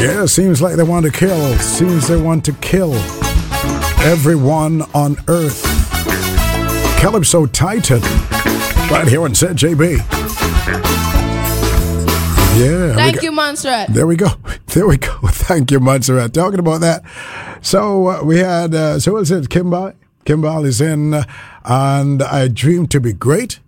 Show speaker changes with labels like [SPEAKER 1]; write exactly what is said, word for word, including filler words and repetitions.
[SPEAKER 1] Yeah, seems like they want to kill. Seems they want to kill everyone on earth. Calypso Titan, right here on Z J B. Yeah.
[SPEAKER 2] Thank you, Montserrat.
[SPEAKER 1] There we go. There we go. Thank you, Montserrat. Talking about that. So uh, we had, uh, so what is it, Kimball? Kimball is in, uh, and I Dream to Be Great.